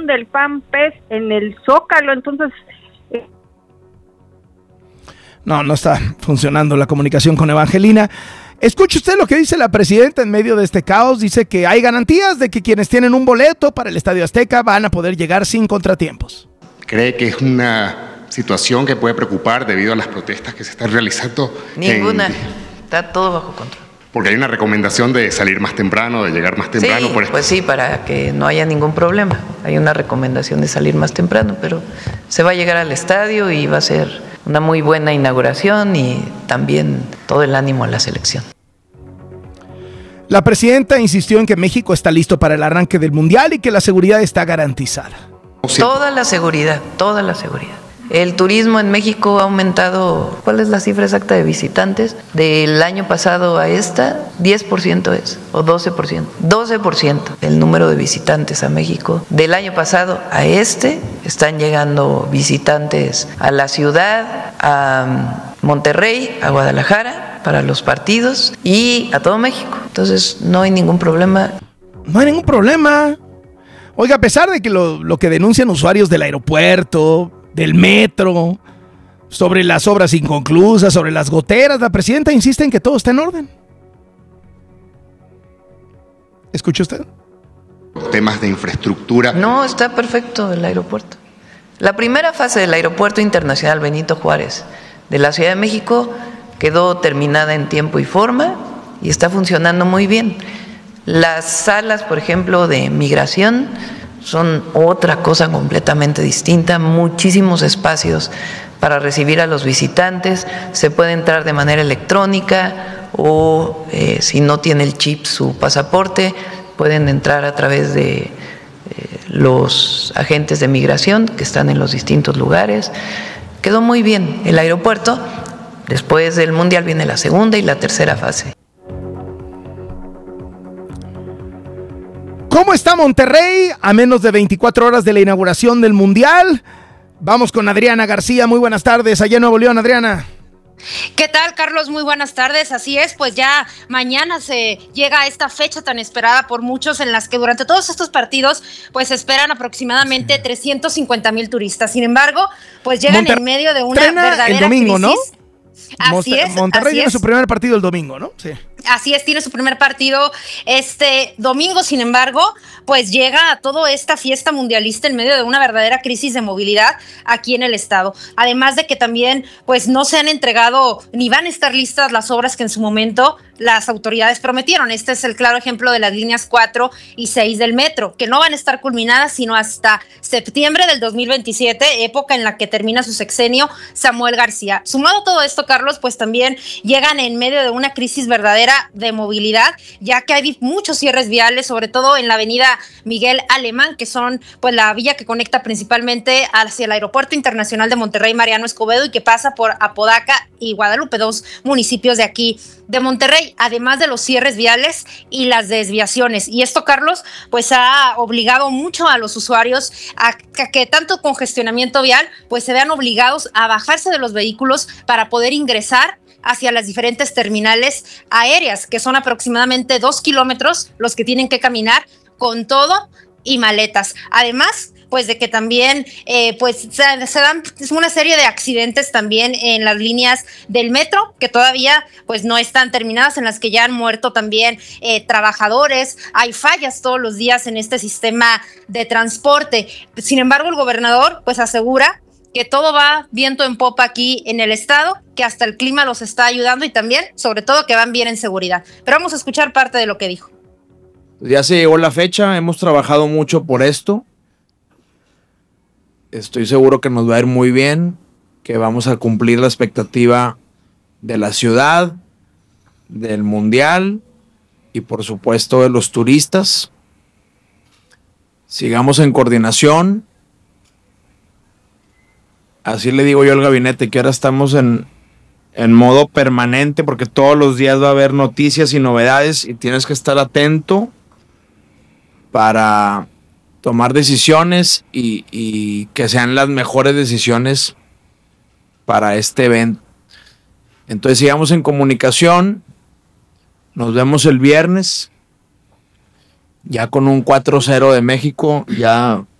presentación del PAN-PES en el Zócalo, entonces... No está funcionando la comunicación con Evangelina. Escuche usted lo que dice la presidenta en medio de este caos. Dice que hay garantías de que quienes tienen un boleto para el Estadio Azteca van a poder llegar sin contratiempos. ¿Cree que es una situación que puede preocupar debido a las protestas que se están realizando? Ninguna, está todo bajo control. Porque hay una recomendación de salir más temprano, de llegar más temprano. Sí, pues sí, para que no haya ningún problema. Hay una recomendación de salir más temprano, pero se va a llegar al estadio y va a ser una muy buena inauguración y también todo el ánimo a la selección. La presidenta insistió en que México está listo para el arranque del Mundial y que la seguridad está garantizada. Toda la seguridad, toda la seguridad. El turismo en México ha aumentado, ¿cuál es la cifra exacta de visitantes? Del año pasado a esta, 10% es, o 12%. 12% el número de visitantes a México. Del año pasado a este, están llegando visitantes a la ciudad, a Monterrey, a Guadalajara, para los partidos y a todo México. Entonces, no hay ningún problema. No hay ningún problema. Oiga, a pesar de que lo que denuncian usuarios del aeropuerto, del metro, sobre las obras inconclusas, sobre las goteras, la presidenta insiste en que todo está en orden. ¿Escucha usted? Temas de infraestructura. No, está perfecto el aeropuerto. La primera fase del Aeropuerto Internacional Benito Juárez de la Ciudad de México quedó terminada en tiempo y forma y está funcionando muy bien. Las salas, por ejemplo, de migración son otra cosa completamente distinta, muchísimos espacios para recibir a los visitantes, se puede entrar de manera electrónica o si no tiene el chip su pasaporte, pueden entrar a través de los agentes de migración que están en los distintos lugares. Quedó muy bien el aeropuerto. Después del Mundial viene la segunda y la tercera fase. ¿Cómo está Monterrey a menos de 24 horas de la inauguración del Mundial? Vamos con Adriana García. Muy buenas tardes, allá en Nuevo León, Adriana. ¿Qué tal, Carlos? Muy buenas tardes. Así es, pues ya mañana se llega a esta fecha tan esperada por muchos en las que durante todos estos partidos pues esperan aproximadamente 350,000 turistas. Sin embargo, pues llegan en medio de una verdadera el domingo, crisis. ¿no? Así es. Monterrey tiene su primer partido el domingo, ¿no? Sí. Así es, tiene su primer partido este domingo. Sin embargo, pues llega a toda esta fiesta mundialista en medio de una verdadera crisis de movilidad aquí en el estado. Además de que también pues no se han entregado ni van a estar listas las obras que en su momento las autoridades prometieron. Este es el claro ejemplo de las líneas 4 y 6 del metro, que no van a estar culminadas sino hasta septiembre del 2027, época en la que termina su sexenio Samuel García. Sumado a todo esto, Carlos, pues también llegan en medio de una crisis verdadera de movilidad, ya que hay muchos cierres viales, sobre todo en la avenida Miguel Alemán, que son pues la vía que conecta principalmente hacia el Aeropuerto Internacional de Monterrey Mariano Escobedo y que pasa por Apodaca y Guadalupe, 2 municipios de aquí de Monterrey, además de los cierres viales y las desviaciones. Y esto, Carlos, pues ha obligado mucho a los usuarios a que tanto congestionamiento vial, pues se vean obligados a bajarse de los vehículos para poder ingresar hacia las diferentes terminales aéreas, que son aproximadamente 2 kilómetros los que tienen que caminar con todo y maletas. Además, pues de que también pues se dan una serie de accidentes también en las líneas del metro, que todavía pues no están terminadas, en las que ya han muerto también trabajadores. Hay fallas todos los días en este sistema de transporte. Sin embargo, el gobernador pues asegura que todo va viento en popa aquí en el estado, que hasta el clima los está ayudando y también, sobre todo, que van bien en seguridad. Pero vamos a escuchar parte de lo que dijo. Ya se llegó la fecha, hemos trabajado mucho por esto. Estoy seguro que nos va a ir muy bien, que vamos a cumplir la expectativa de la ciudad, del mundial y por supuesto de los turistas. Sigamos en coordinación. Así le digo yo al gabinete, que ahora estamos en modo permanente porque todos los días va a haber noticias y novedades y tienes que estar atento para tomar decisiones y que sean las mejores decisiones para este evento. Entonces sigamos en comunicación. Nos vemos el viernes ya con un 4-0 de México, ya